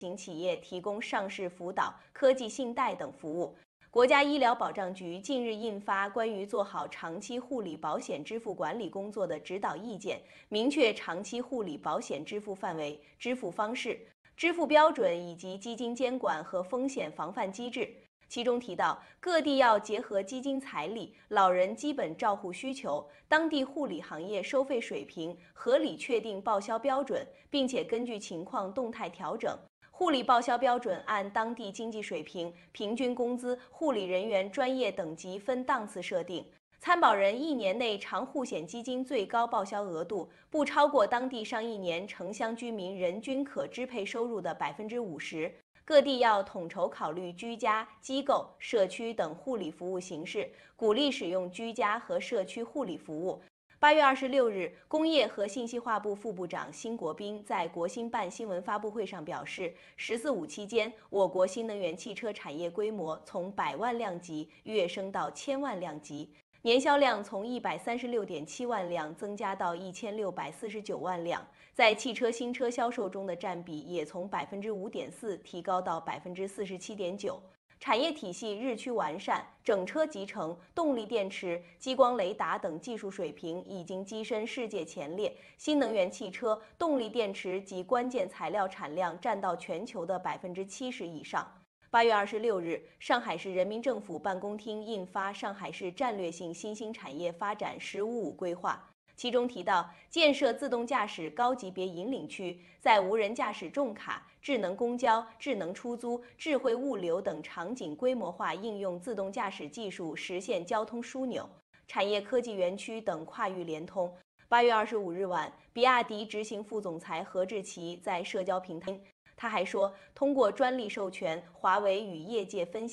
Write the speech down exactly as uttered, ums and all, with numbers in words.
型企业提供上市辅导、科技信贷等服务。国家医疗保障局近日印发关于做好长期护理保险支付管理工作的指导意见，明确长期护理保险支付范围、支付方式、支付标准以及基金监管和风险防范机制。其中提到，各地要结合基金财力、老人基本照护需求、当地护理行业收费水平，合理确定报销标准，并且根据情况动态调整。护理报销标准按当地经济水平、平均工资、护理人员专业等级分档次设定。参保人一年内长护险基金最高报销额度不超过当地上一年城乡居民人均可支配收入的百分之五十。各地要统筹考虑居家、机构、社区等护理服务形式，鼓励使用居家和社区护理服务。八月二十六日，工业和信息化部副部长辛国斌在国新办新闻发布会上表示，“十四五”期间，我国新能源汽车产业规模从百万辆级跃升到千万辆级，年销量从一百三十六点七万辆增加到一千六百四十九万辆，在汽车新车销售中的占比也从百分之五点四提高到百分之四十七点九。产业体系日趋完善，整车集成、动力电池、激光雷达等技术水平已经跻身世界前列。新能源汽车、动力电池及关键材料产量占到全球的百分之七十以上。八月二十六日，上海市人民政府办公厅印发《上海市战略性新兴产业发展“十五五”规划》。其中提到，建设自动驾驶高级别引领区，在无人驾驶重卡、智能公交、智能出租、智慧物流等场景规模化应用自动驾驶技术，实现交通枢纽、产业科技园区等跨域联通。八月二十五日晚，比亚迪执行副总裁何志奇在社交平台，他还说，通过专利授权，华为与业界分享。